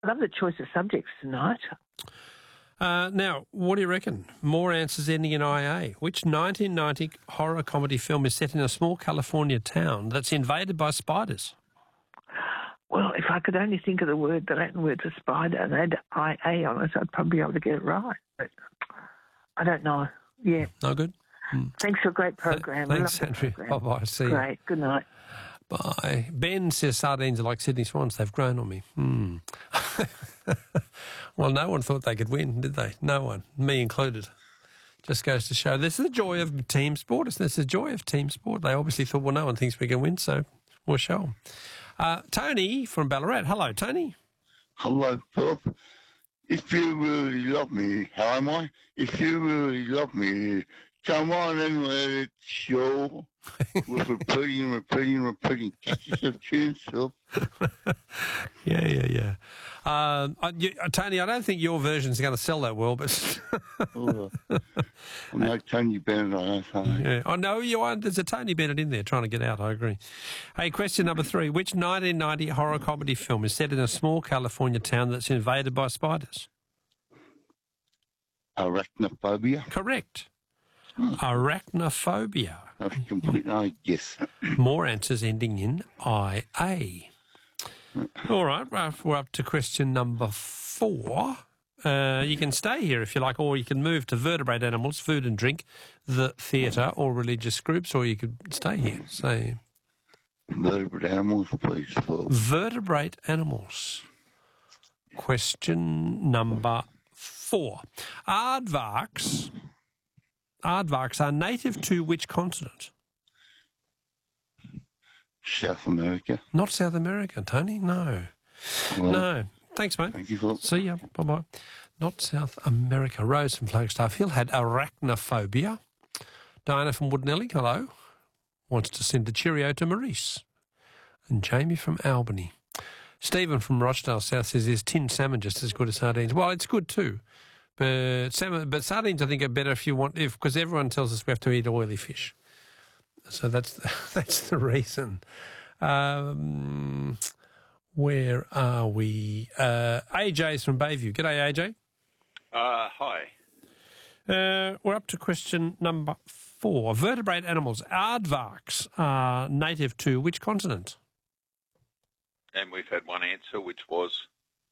I love the choice of subjects tonight. Now, what do you reckon? More answers ending in IA. Which 1990 horror comedy film is set in a small California town that's invaded by spiders? Well, if I could only think of the Latin word for spider and add IA on it, I'd probably be able to get it right. But I don't know. Yeah. No good? Thanks for a great program. Thanks, Andrew. Bye-bye. See you. Great. Good night. Bye. Ben says sardines are like Sydney Swans. They've grown on me. Well, no one thought they could win, did they? No one, me included. Just goes to show this is the joy of team sport. This is the joy of team sport. They obviously thought, well, no one thinks we can win, so we'll show them. Tony from Ballarat. Hello, Tony. Hello, Philip. If you really love me, how am I? If you really love me, come on and let it show. With repeating catches of tunes, Philip. Yeah. Tony, I don't think your version's going to sell that well, but... I'm like Tony Bennett, I know. Yeah. Oh, no, you are. There's a Tony Bennett in there trying to get out, I agree. Hey, question number 3. Which 1990 horror comedy film is set in a small California town that's invaded by spiders? Arachnophobia? Correct. Arachnophobia. That's complete yes. More answers ending in IA. All right, we're up to question number 4. You can stay here if you like, or you can move to vertebrate animals, food and drink, the theatre, or religious groups, or you could stay here. Say vertebrate animals, please. Vertebrate animals. Question number 4. Aardvarks are native to which continent? South America. Not South America, Tony. No. Well, no. Thanks, mate. Thank you, Phil. See ya. Bye-bye. Not South America. Rose from Flagstaff Hill had arachnophobia. Diana from Woodnelly, hello. Wants to send a cheerio to Maurice. And Jamie from Albany. Stephen from Rochdale South says, is tinned salmon just as good as sardines? Well, it's good too. But sardines, I think, are better if you want, because everyone tells us we have to eat oily fish. So that's the reason. Where are we? AJ's from Bayview. G'day, AJ. Hi. We're up to question number 4. Vertebrate animals. Aardvarks are native to which continent? And we've had one answer, which was...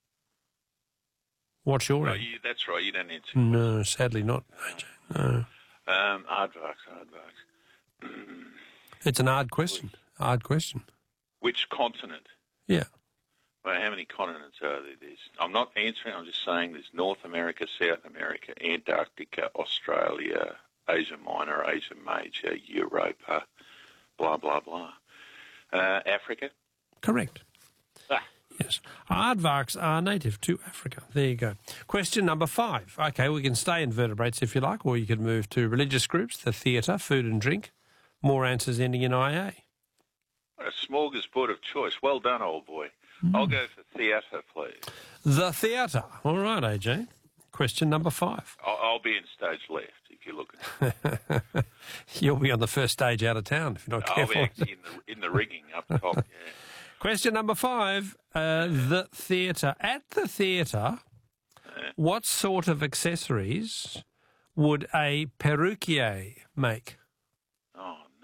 What's your answer? That's right, you don't answer. No, sadly not, AJ. No. Aardvarks. It's an hard question. Hard question. Which continent? Yeah. Well, how many continents are there? I'm not answering, I'm just saying there's North America, South America, Antarctica, Australia, Asia Minor, Asia Major, Europa, blah, blah, blah. Africa? Correct. Yes. Aardvarks are native to Africa. There you go. Question number 5. Okay, we can stay in vertebrates if you like, or you could move to religious groups, the theatre, food and drink. More answers ending in IA. A smorgasbord of choice. Well done, old boy. I'll go for theatre, please. The theatre. All right, AJ. Question number 5. I'll be in stage left if you're looking. You'll be on the first stage out of town if you're not careful. I'll be actually in the rigging up top, yeah. Question number 5. The theatre. At the theatre, what sort of accessories would a perruquier make? Oh, no.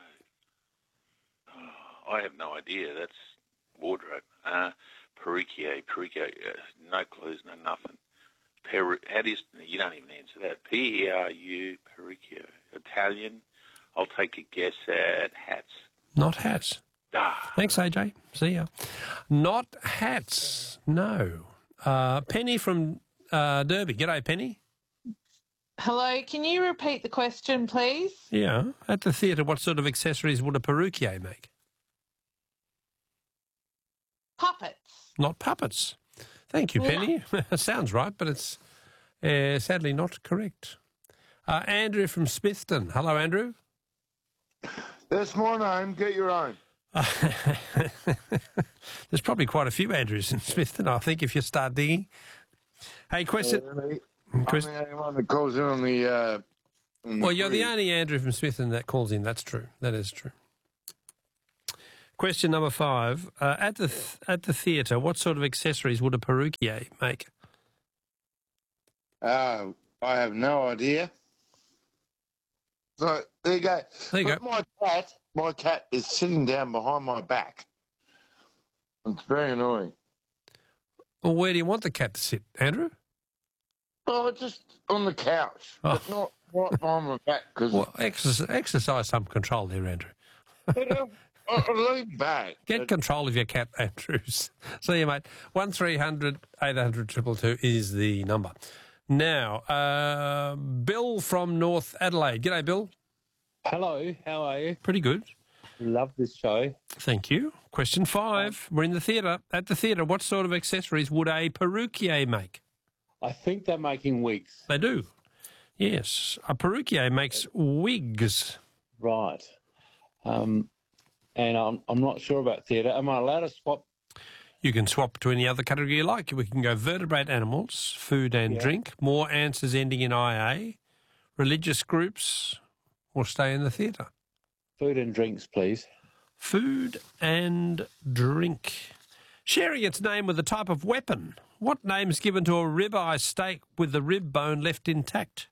Oh, I have no idea. That's wardrobe. Perruquier. No clues, no nothing. How do you don't even answer that. P-E-R-U, perruquier. Italian. I'll take a guess at hats. Not hats. Thanks, AJ. See ya. Not hats. No. Penny from Derby. G'day, Penny. Hello. Can you repeat the question, please? Yeah. At the theatre, what sort of accessories would a perruquier make? Puppets. Not puppets. Thank you, Penny. Sounds right, but it's sadly not correct. Andrew from Smithton. Hello, Andrew. That's my name. Get your own. There's probably quite a few Andrews in Smithton, I think, if you start digging. Hey, question. I'm the only one that calls in on the... well, you're the only Andrew from Smithton that calls in. That's true. That is true. Question number 5. At the theatre, what sort of accessories would a perruquier make? I have no idea. So there you go. There you But my cat is sitting down behind my back. It's very annoying. Well, where do you want the cat to sit, Andrew? Oh, just on the couch, but not right behind my back because Well, exercise some control there, Andrew. I'll lean back. Get control of your cat, Andrews. See you, mate. 1300 800 222 is the number. Now, Bill from North Adelaide. G'day, Bill. Hello, how are you? Pretty good. Love this show. Thank you. Question 5. We're in the theatre. At the theatre, what sort of accessories would a perruquier make? I think they're making wigs. They do. Yes. A perruquier makes wigs. Right. And I'm not sure about theatre. Am I allowed to swap? You can swap to any other category you like. We can go vertebrate animals, food and drink, more answers ending in IA, religious groups, or stay in the theatre. Food and drinks, please. Food and drink. Sharing its name with a type of weapon. What name is given to a ribeye steak with the rib bone left intact?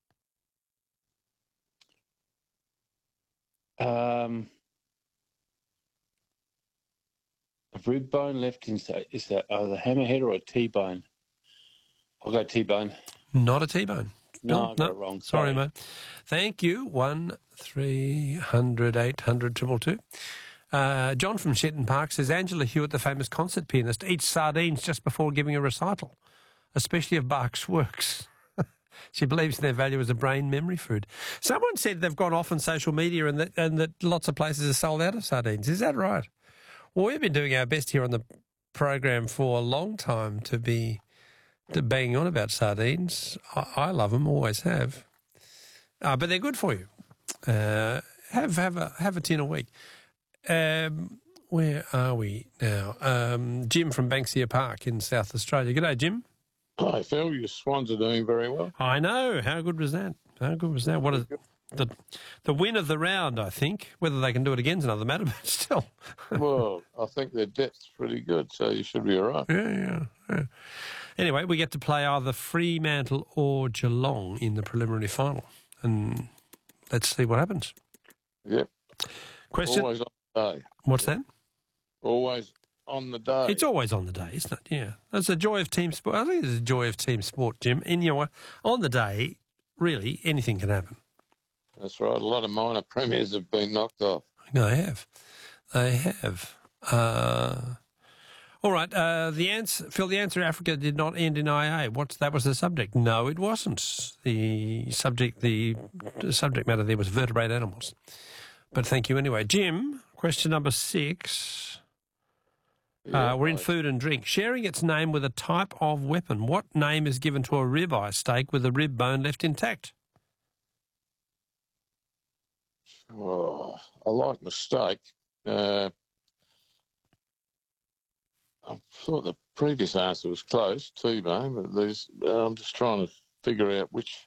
A rib bone left inside. Is that the hammerhead or a T-bone? I'll go T-bone. Not a T-bone. No, I got it wrong. Sorry, mate. Thank you. 1300 800 222. John from Shetton Park says Angela Hewitt, the famous concert pianist, eats sardines just before giving a recital, especially of Bach's works. She believes their value as a brain memory food. Someone said they've gone off on social media and that lots of places are sold out of sardines. Is that right? Well, we've been doing our best here on the program for a long time to banging on about sardines. I love them, always have. But they're good for you. Have a tin a week. Where are we now? Jim from Banksia Park in South Australia. G'day, Jim. Hi, Phil. Your Swans are doing very well. I know. How good was that? What is the win of the round, I think. Whether they can do it again is another matter, but still. Well, I think their depth's pretty good, so you should be all right. Yeah. Anyway, we get to play either Fremantle or Geelong in the preliminary final. And let's see what happens. Yep. Question? Always on the day. What's that? Always on the day. It's always on the day, isn't it? Yeah. That's the joy of team sport. I think it's a joy of team sport, Jim. And, on the day, really, anything can happen. That's right. A lot of minor premiers have been knocked off. No, they have. All right. Phil, the answer Africa did not end in IA. That was the subject? No, it wasn't. The subject matter there was vertebrate animals. But thank you anyway. Jim, question number 6. We're in food and drink. Sharing its name with a type of weapon. What name is given to a ribeye steak with the rib bone left intact? Oh, I like my steak. I thought the previous answer was close, T-bone, but I'm just trying to figure out which.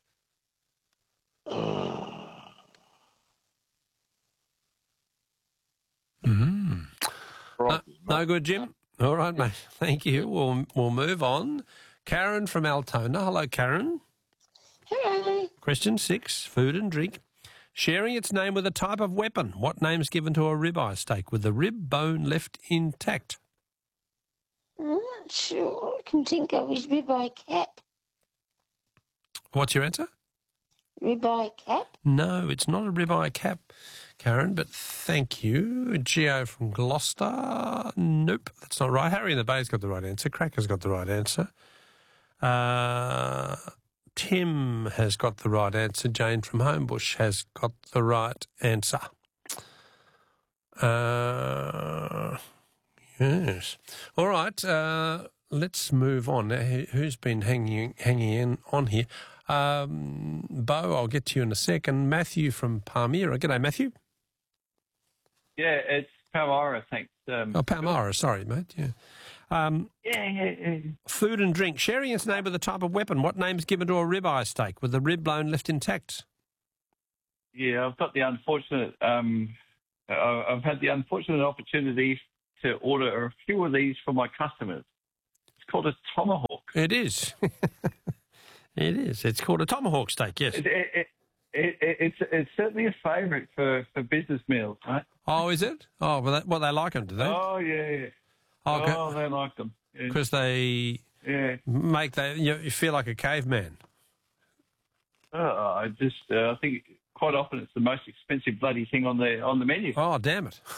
No good, Jim. All right, mate. Thank you. We'll move on. Karen from Altona. Hello, Karen. Hello. Question 6, food and drink. Sharing its name with a type of weapon. What name is given to a ribeye steak with the rib bone left intact? I'm not sure. All I can think of is ribeye cap. What's your answer? Ribeye cap? No, it's not a ribeye cap, Karen, but thank you. Geo from Gloucester. Nope, that's not right. Harry in the Bay's got the right answer. Cracker's got the right answer. Tim has got the right answer. Jane from Homebush has got the right answer. Yes. All right, let's move on. Who's been hanging in on here? Bo, I'll get to you in a second. Matthew from Palmyra. G'day, Matthew. Yeah, it's Palmyra, thanks. Palmyra, sorry, mate. Yeah. Food and drink. Sharing its name with a type of weapon. What name is given to a ribeye steak with the rib bone left intact? Yeah, I've got the unfortunate I've had the unfortunate opportunity to order a few of these for my customers. It's called a tomahawk. It is. It is. It's called a tomahawk steak, yes. It's certainly a favourite for business meals, right? Oh, is it? Oh, well, they like them, do they? Oh, yeah. Okay. Oh, they like them. Because they make you feel like a caveman. I think quite often it's the most expensive bloody thing on the menu. Oh, damn it!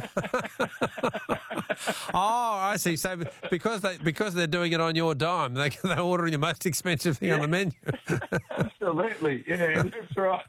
Oh, I see. So because they're doing it on your dime, they're ordering the most expensive thing on the menu. Absolutely, yeah, that's right.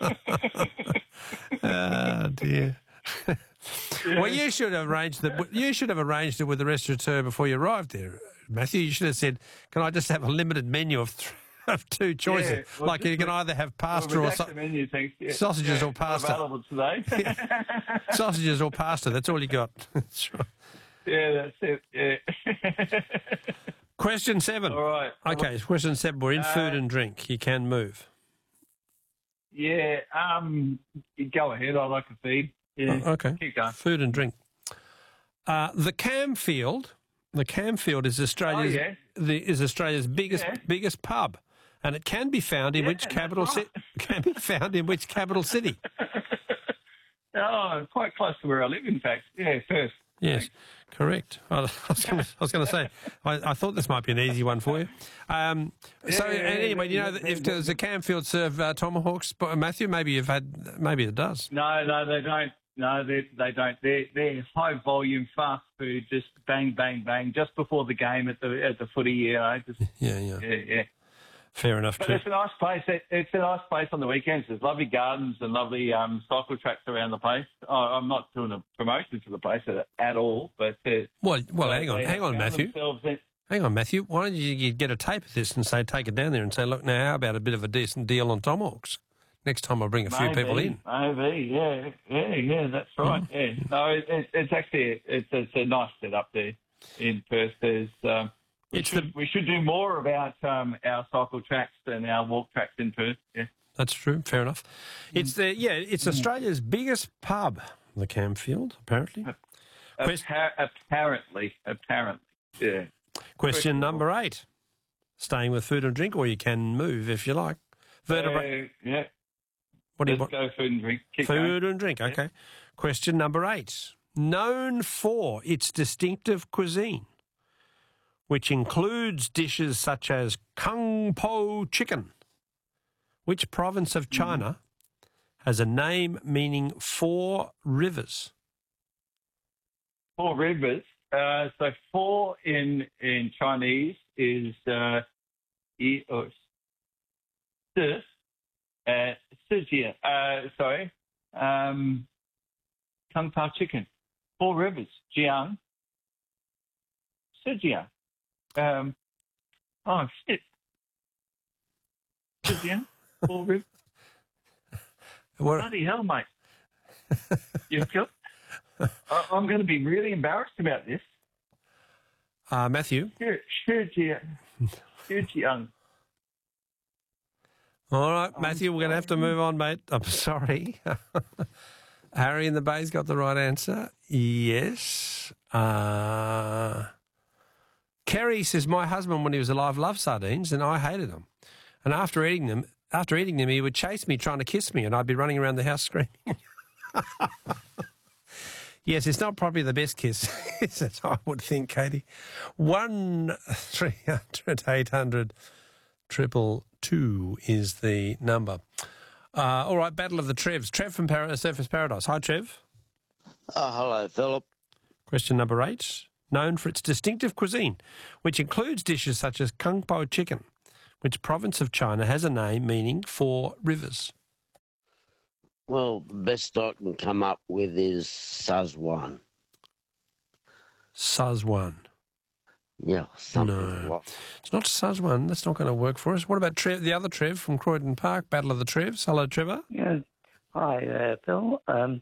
Oh dear. Well, you should have arranged it with the restaurateur before you arrived there, Matthew. You should have said, "Can I just have a limited menu of two choices? Yeah, well, like you can either have pasta or menu, thanks. Yeah. sausages or pasta. Available today. Sausages or pasta. That's all you got." That's right. Yeah, that's it. Yeah. Question 7. All right. Okay, question 7. We're in food and drink. You can move. Yeah. Go ahead. I like a feed. Yeah. Okay. Keep going. Food and drink. The Camfield is Australia's biggest pub, and it can be found in which capital city? Oh, quite close to where I live, in fact. Yeah, Perth. Yes, correct. I was going to say, I thought this might be an easy one for you. Anyway, if there's a Camfield serve tomahawks, Matthew, maybe it does. No, they don't. No, they don't. They're high volume, fast food, just bang, bang, bang, just before the game at the footy. Yeah. Fair enough. But too. it's a nice place. It's a nice place on the weekends. There's lovely gardens and lovely cycle tracks around the place. I'm not doing a promotion for the place at all, but well, hang on, Matthew. Hang on, Matthew. Why don't you get a tape of this and take it down there and say, look, now how about a bit of a decent deal on tomahawks? Next time I'll bring a few people in. Maybe, yeah, that's right. Yeah, no, it's actually it's a nice setup there in Perth. There's we should do more about our cycle tracks and our walk tracks in Perth. Yeah, that's true. Fair enough. It's Australia's biggest pub, the Camfield, apparently. Apparently, yeah. Question number 8. Staying with food and drink, or you can move if you like. Vertebrate. Yeah. Let's go food and drink. Food and drink, okay. Yeah. Question number 8. Known for its distinctive cuisine, which includes dishes such as Kung Po chicken. Which province of China has a name meaning 4 rivers? 4 rivers. So 4 in Chinese is Sijia. Kung Pao chicken. 4 rivers. Jiang. Sijia. Oh, shit. Sijia. 4 rivers. Bloody hell, mate. I'm going to be really embarrassed about this. Matthew? Shijiang. All right, Matthew, we're going to have to move on, mate. I'm sorry. Harry in the Bay's got the right answer. Yes. Kerry says, my husband, when he was alive, loved sardines, and I hated them. And after eating them, he would chase me, trying to kiss me, and I'd be running around the house screaming. Yes, it's not probably the best kiss, is it? I would think, Katie. 1-300-800-222 is the number. All right, Battle of the Trevs. Trev from Surfers Paradise. Hi, Trev. Hello, Philip. Question number 8. Known for its distinctive cuisine, which includes dishes such as Kung Po chicken. Which province of China has a name meaning 4 rivers? Well, the best I can come up with is Sichuan. Sichuan. Yeah, something. No, it's not Sichuan. That's not going to work for us. What about the other Trev from Croydon Park, Battle of the Trevs? Hello, Trevor. Yeah. Hi, Phil. I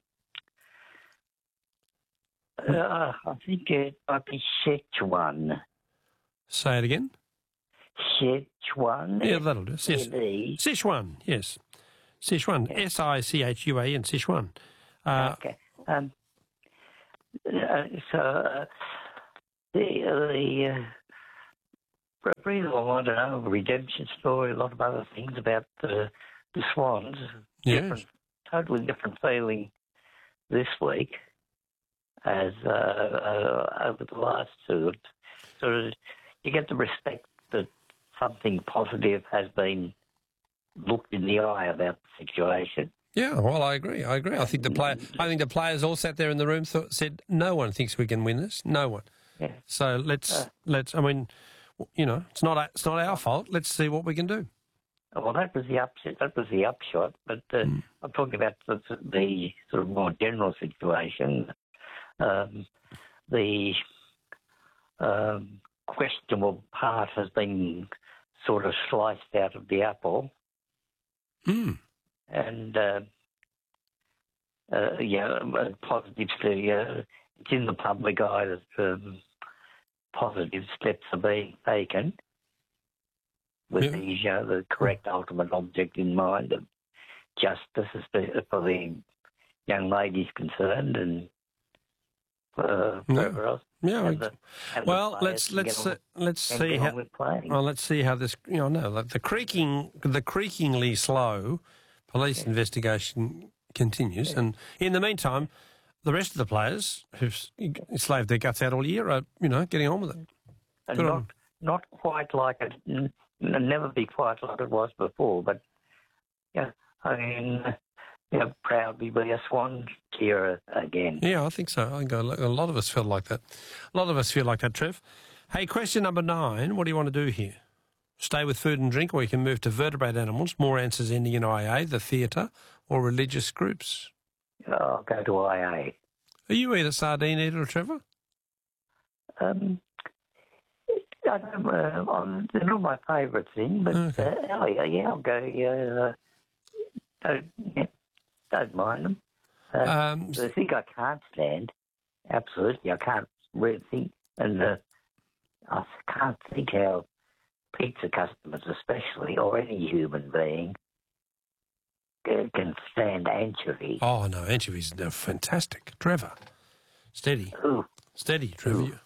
think it might be Sichuan. Say it again. Sichuan. Yeah, that'll do. Sichuan, yes. Sichuan, yeah. Sichuan, Sichuan. Okay. The reason I want to know the redemption story, a lot of other things about the Swans. Yes. Totally different feeling this week as over the last two. Sort of, you get the respect that something positive has been looked in the eye about the situation. Yeah, well, I agree. I think the players all sat there in the room said, no one thinks we can win this. No one. Yeah. So let's. I mean, you know, it's not our fault. Let's see what we can do. Well, that was the upset. That was the upshot. But I'm talking about the sort of more general situation. The questionable part has been sort of sliced out of the apple. Mm. And positive it's in the public eye that positive steps are being taken with these, the correct ultimate object in mind of justice for the young ladies concerned and whoever else. Yeah. Well, let's see how this. The creakingly slow police investigation continues, and in the meantime, the rest of the players who've slaved their guts out all year are, getting on with it. And not quite like it. Never be quite like it was before, but proudly be a Swan cheerer again. Yeah, I think so. I think a lot of us feel like that. A lot of us feel like that, Trev. Hey, question number 9. What do you want to do here? Stay with food and drink, or you can move to vertebrate animals. More answers ending in IA, the theatre, or religious groups. I'll go to IA. Are you either sardine eater or Trevor? They're not my favourite thing, but I'll go. Don't mind them. The thing I can't stand, absolutely, I can't really think, and I can't think how pizza customers especially, or any human being, can stand anchovies. Oh, no, anchovies are fantastic. Trevor, steady. Ooh. Steady, Trevor.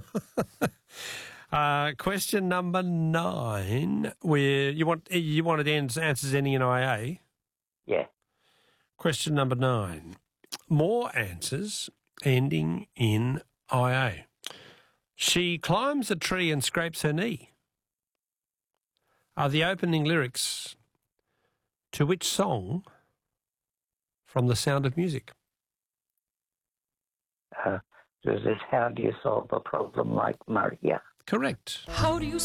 Question number 9, where you wanted answers ending in IA? Yeah. Question number 9. More answers ending in IA. She climbs a tree and scrapes her knee. Are the opening lyrics to which song from The Sound of Music? This is How Do You Solve a Problem Like Maria? Correct. How do you